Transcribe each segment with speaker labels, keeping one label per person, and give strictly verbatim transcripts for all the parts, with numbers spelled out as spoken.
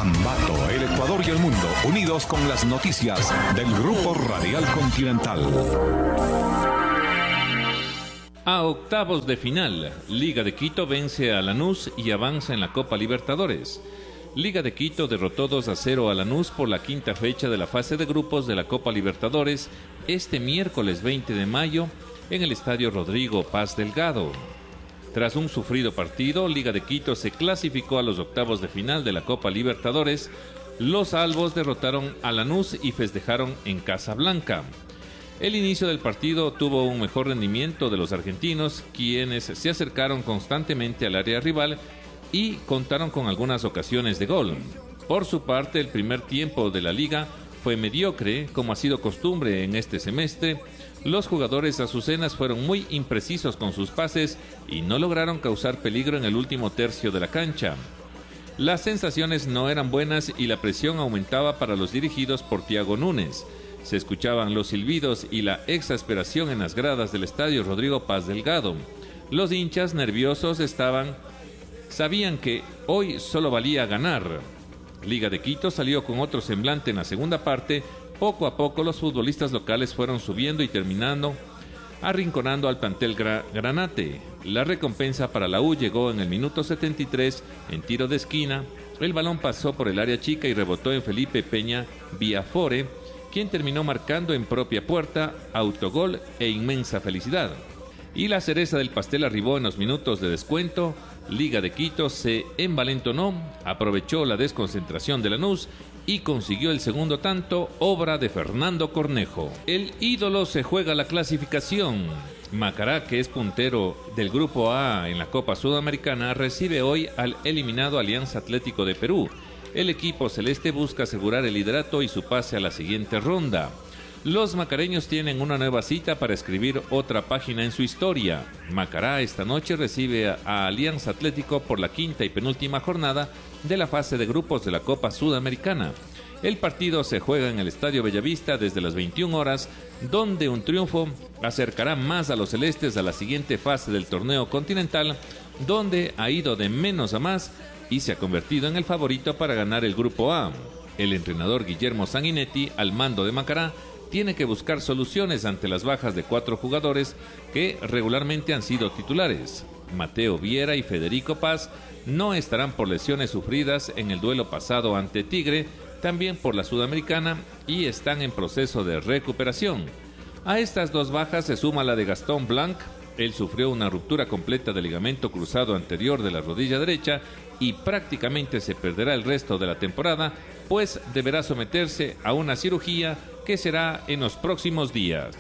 Speaker 1: Ambato, el Ecuador y el mundo, unidos con las noticias del Grupo Radial Continental.
Speaker 2: A octavos de final, Liga de Quito vence a Lanús y avanza en la Copa Libertadores. Liga de Quito derrotó dos a cero a Lanús por la quinta fecha de la fase de grupos de la Copa Libertadores este miércoles veinte de mayo en el Estadio Rodrigo Paz Delgado. Tras un sufrido partido, Liga de Quito se clasificó a los octavos de final de la Copa Libertadores. Los albos derrotaron a Lanús y festejaron en Casablanca. El inicio del partido tuvo un mejor rendimiento de los argentinos, quienes se acercaron constantemente al área rival y contaron con algunas ocasiones de gol. Por su parte, el primer tiempo de la liga fue mediocre, como ha sido costumbre en este semestre. Los jugadores azucenas fueron muy imprecisos con sus pases y no lograron causar peligro en el último tercio de la cancha. Las sensaciones no eran buenas y la presión aumentaba para los dirigidos por Thiago Núñez. Se escuchaban los silbidos y la exasperación en las gradas del Estadio Rodrigo Paz Delgado. Los hinchas nerviosos estaban, sabían que hoy solo valía ganar. Liga de Quito salió con otro semblante en la segunda parte. Poco a poco los futbolistas locales fueron subiendo y terminando arrinconando al plantel gra granate. La recompensa para la U llegó en el minuto setenta y tres en tiro de esquina. El balón pasó por el área chica y rebotó en Felipe Peña Viafore, quien terminó marcando en propia puerta, autogol e inmensa felicidad. Y la cereza del pastel arribó en los minutos de descuento. Liga de Quito se envalentonó, aprovechó la desconcentración de Lanús y consiguió el segundo tanto, obra de Fernando Cornejo. El ídolo se juega la clasificación. Macará, que es puntero del Grupo A en la Copa Sudamericana, recibe hoy al eliminado Alianza Atlético de Perú. El equipo celeste busca asegurar el liderato y su pase a la siguiente ronda. Los macareños tienen una nueva cita para escribir otra página en su historia. Macará esta noche recibe a Alianza Atlético por la quinta y penúltima jornada de la fase de grupos de la Copa Sudamericana. El partido se juega en el Estadio Bellavista desde las veintiuna horas, donde un triunfo acercará más a los celestes a la siguiente fase del torneo continental, donde ha ido de menos a más y se ha convertido en el favorito para ganar el Grupo A. El entrenador Guillermo Sanguinetti, al mando de Macará, tiene que buscar soluciones ante las bajas de cuatro jugadores que regularmente han sido titulares. Mateo Viera y Federico Paz no estarán por lesiones sufridas en el duelo pasado ante Tigre, también por la Sudamericana, y están en proceso de recuperación. A estas dos bajas se suma la de Gastón Blanc. Él sufrió una ruptura completa del ligamento cruzado anterior de la rodilla derecha y prácticamente se perderá el resto de la temporada, pues deberá someterse a una cirugía que será en los próximos días.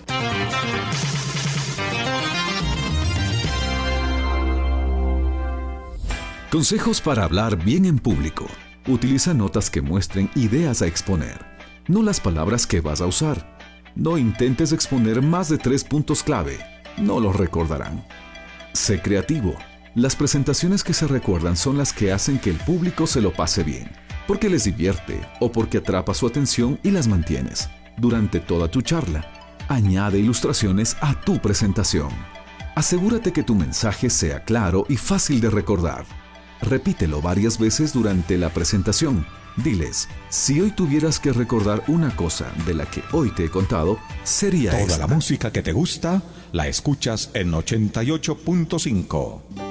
Speaker 3: Consejos para hablar bien en público. Utiliza notas que muestren ideas a exponer, no las palabras que vas a usar. No intentes exponer más de tres puntos clave, no los recordarán. Sé creativo. Las presentaciones que se recuerdan son las que hacen que el público se lo pase bien, porque les divierte o porque atrapa su atención y las mantienes. Durante toda tu charla, añade ilustraciones a tu presentación. Asegúrate que tu mensaje sea claro y fácil de recordar. Repítelo varias veces durante la presentación. Diles, si hoy tuvieras que recordar una cosa de la que hoy te he contado, sería
Speaker 1: Toda
Speaker 3: esta.
Speaker 1: la música que te gusta, la escuchas en ochenta y ocho punto cinco.